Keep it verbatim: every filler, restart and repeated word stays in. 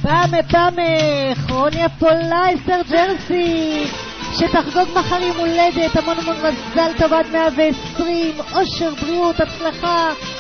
פאמה פאמה, כרוניה פולייסר ג'רסי, שתחגוג מחר יום הולדת, המון המון מזל טוב עד מאה ועשרים, אושר, בריאות, הצלחה,